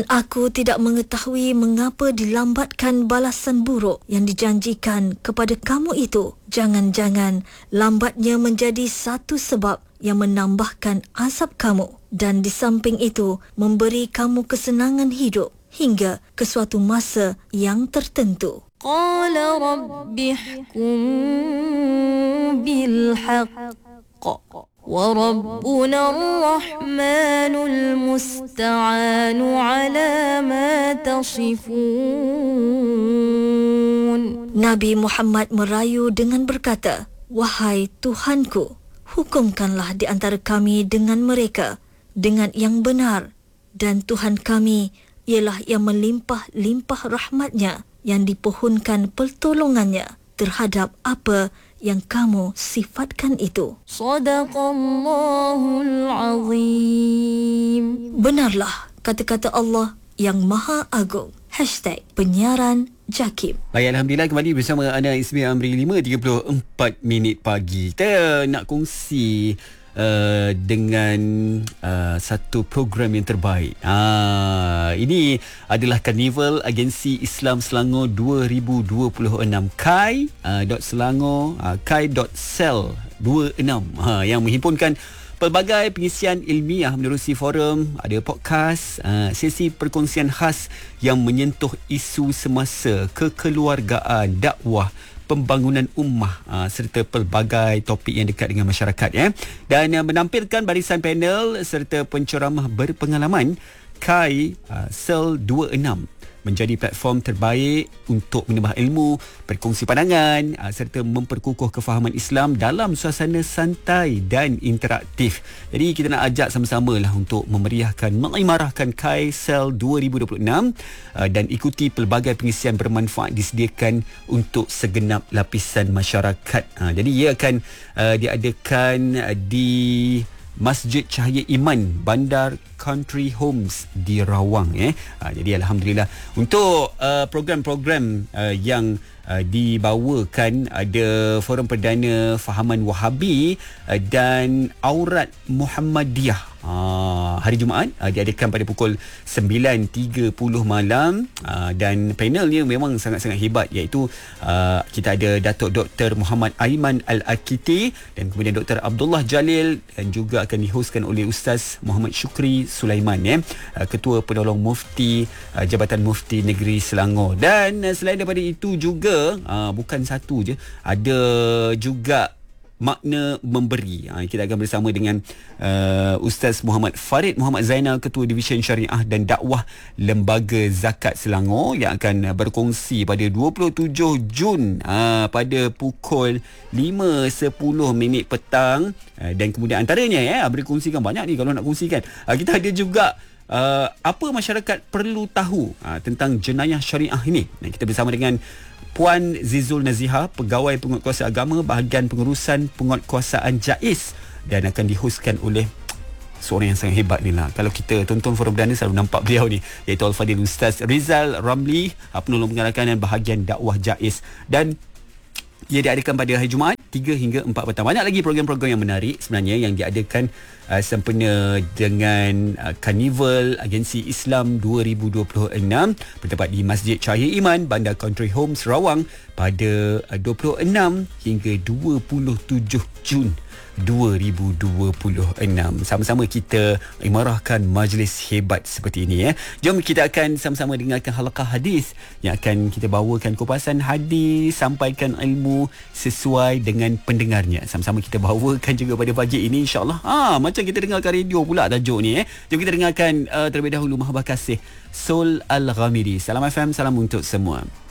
Aku tidak mengetahui mengapa dilambatkan balasan buruk yang dijanjikan kepada kamu itu. Jangan-jangan lambatnya menjadi satu sebab yang menambahkan azab kamu dan di samping itu memberi kamu kesenangan hidup hingga ke suatu masa yang tertentu. Qala rabbi ihkum bil haqq wa rabbuna ar-rahmanul musta'anu ala ma tasifun. Nabi Muhammad merayu dengan berkata, "Wahai Tuhanku, hukumkanlah di antara kami dengan mereka dengan yang benar, dan Tuhan kami ialah yang melimpah-limpah rahmatnya yang dipohonkan pertolongannya terhadap apa yang kamu sifatkan itu." Sadaqallahul azim. Benarlah kata-kata Allah yang Maha Agung. #penyiaran Jakib. Baik, Alhamdulillah kembali bersama Ana Ismi Amri 5.34 pagi. Kita nak kongsi dengan satu program yang terbaik. Ini adalah Karnival Agensi Islam Selangor 2026 Kai.Selangor Kai.Sel 26 yang menghimpunkan pelbagai pengisian ilmiah menerusi forum, ada podcast, sesi perkongsian khas yang menyentuh isu semasa, kekeluargaan, dakwah, pembangunan ummah serta pelbagai topik yang dekat dengan masyarakat dan menampilkan barisan panel serta penceramah berpengalaman. Kai Sel 26 menjadi platform terbaik untuk menambah ilmu, berkongsi pandangan serta memperkukuh kefahaman Islam dalam suasana santai dan interaktif. Jadi kita nak ajak sama-sama lah untuk memeriahkan, mengimarahkan Kai Sel 2026 dan ikuti pelbagai pengisian bermanfaat disediakan untuk segenap lapisan masyarakat. Jadi ia akan diadakan di Masjid Cahaya Iman, Bandar Country Homes di Rawang. Jadi Alhamdulillah untuk program-program yang dibawakan, ada forum perdana fahaman Wahabi dan aurat Muhammadiyah. Hari Jumaat diadakan pada pukul 9.30 malam dan panelnya memang sangat-sangat hebat, iaitu kita ada Datuk Dr. Muhammad Aiman Al-Akiti dan kemudian Dr. Abdullah Jalil, dan juga akan dihostkan oleh Ustaz Muhammad Syukri Sulaiman, Ketua Penolong Mufti Jabatan Mufti Negeri Selangor. Dan selain daripada itu juga bukan satu je, ada juga makna memberi. Kita akan bersama dengan Ustaz Muhammad Farid Muhammad Zainal, Ketua Division Syariah dan Dakwah Lembaga Zakat Selangor, yang akan berkongsi pada 27 Jun pada pukul 5.10 petang. Dan kemudian antaranya berkongsikan banyak ni kalau nak kongsikan. Kita ada juga apa masyarakat perlu tahu tentang jenayah syariah ini. Kita bersama dengan Puan Zizul Naziha, Pegawai Penguatkuasa Agama Bahagian Pengurusan Penguatkuasaan JAIS, dan akan dihostkan oleh seorang yang sangat hebat ni lah. Kalau kita tonton forum perdana selalu nampak beliau ni, iaitu Al-Fadil Ustaz Rizal Ramli, Penolong Pengarakan dan Bahagian Dakwah JAIS. Dan ia diadakan pada hari Jumaat 3 hingga 4 petang. Banyak lagi program-program yang menarik sebenarnya yang diadakan sempena dengan Karnival Agensi Islam 2026 bertempat di Masjid Cahaya Iman, Bandar Country Homes, Rawang pada 26 hingga 27 Jun 2026. Sama-sama kita imarahkan majlis hebat seperti ini. Jom kita akan sama-sama dengarkan halaqah hadis yang akan kita bawakan kupasan hadis, sampaikan ilmu sesuai dengan pendengarnya. Sama-sama kita bawakan juga pada pagi ini, insya-Allah. Macam kita dengarkan radio pula tajuk ni. Jom kita dengarkan terlebih dahulu Mahabah Kasih Sol Al-Ghamidi. Salam FM, salam untuk semua.